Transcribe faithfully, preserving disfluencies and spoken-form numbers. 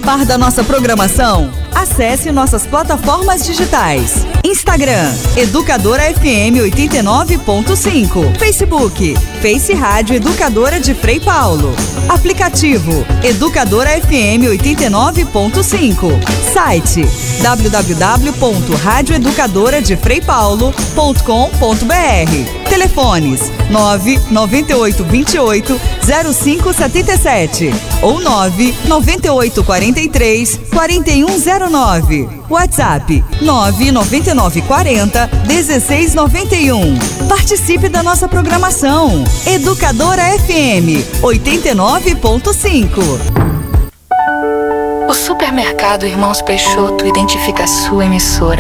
par da nossa programação? Acesse nossas plataformas digitais. Instagram, Educadora F M oitenta e nove ponto cinco. Facebook, Face Rádio Educadora de Frei Paulo. Aplicativo, Educadora F M oitenta e nove ponto cinco. Site, w w w ponto rádio educadora de frei paulo ponto com ponto b r. Telefones nove nove oito dois oito zero cinco sete sete ou nove nove oito quatro três quatro um zero nove. WhatsApp nove nove nove quatro zero um seis nove um. Participe da nossa programação. Educadora F M oitenta e nove ponto cinco. O Supermercado Irmãos Peixoto identifica a sua emissora